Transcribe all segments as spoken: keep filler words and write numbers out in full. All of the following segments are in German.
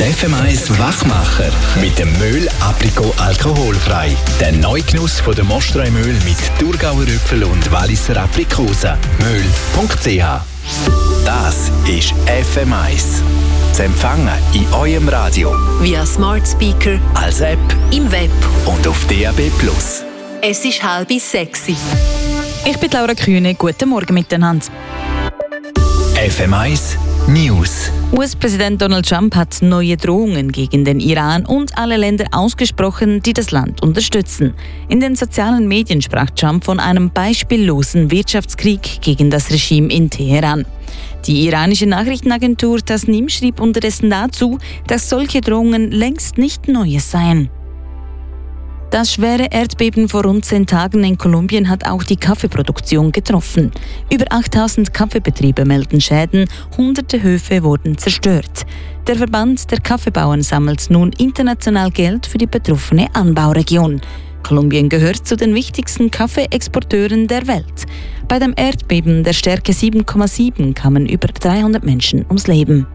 Der F M eins Wachmacher mit dem Mühl Aprikot alkoholfrei. Der Neugenuss von der Mostreu-Mühl mit Thurgauer Äpfel und Walliser Aprikosen. Mühl punkt c h. Das ist F M eins. Zu empfangen in eurem Radio. Via Smart Speaker, als App, im Web und auf D A B plus. Es ist halb sexy. Ich bin Laura Kühne. Guten Morgen miteinander. F M eins News. U S-Präsident Donald Trump hat neue Drohungen gegen den Iran und alle Länder ausgesprochen, die das Land unterstützen. In den sozialen Medien sprach Trump von einem beispiellosen Wirtschaftskrieg gegen das Regime in Teheran. Die iranische Nachrichtenagentur Tasnim schrieb unterdessen dazu, dass solche Drohungen längst nicht Neues seien. Das schwere Erdbeben vor rund zehn Tagen in Kolumbien hat auch die Kaffeeproduktion getroffen. Über achttausend Kaffeebetriebe melden Schäden, hunderte Höfe wurden zerstört. Der Verband der Kaffeebauern sammelt nun international Geld für die betroffene Anbauregion. Kolumbien gehört zu den wichtigsten Kaffeeexporteuren der Welt. Bei dem Erdbeben der Stärke sieben Komma sieben kamen über dreihundert Menschen ums Leben.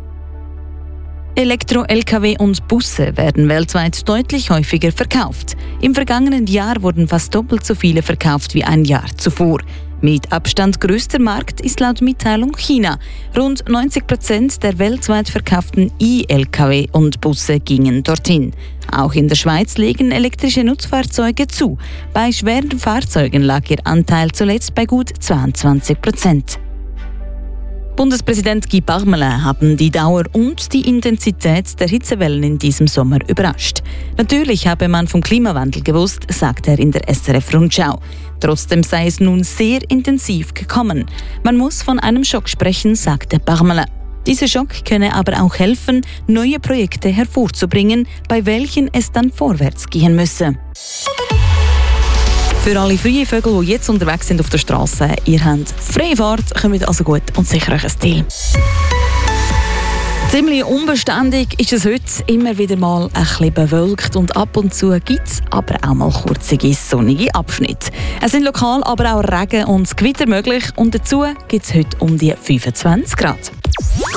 Elektro-L K W und Busse werden weltweit deutlich häufiger verkauft. Im vergangenen Jahr wurden fast doppelt so viele verkauft wie ein Jahr zuvor. Mit Abstand größter Markt ist laut Mitteilung China. Rund neunzig Prozent der weltweit verkauften E-L K W und Busse gingen dorthin. Auch in der Schweiz legen elektrische Nutzfahrzeuge zu. Bei schweren Fahrzeugen lag ihr Anteil zuletzt bei gut zweiundzwanzig Prozent. Bundespräsident Guy Parmelin haben die Dauer und die Intensität der Hitzewellen in diesem Sommer überrascht. Natürlich habe man vom Klimawandel gewusst, sagt er in der S R F-Rundschau. Trotzdem sei es nun sehr intensiv gekommen. Man muss von einem Schock sprechen, sagte Parmelin. Dieser Schock könne aber auch helfen, neue Projekte hervorzubringen, bei welchen es dann vorwärts gehen müsse. Für alle freien Vögel, die jetzt unterwegs sind auf der Straße, ihr habt freie Fahrt, kommt also gut und sicher euch ein Ziel. Ziemlich unbeständig ist es heute, immer wieder mal ein bisschen bewölkt und ab und zu gibt es aber auch mal kurze sonnige Abschnitte. Es sind lokal aber auch Regen und Gewitter möglich und dazu gibt es heute um die fünfundzwanzig Grad.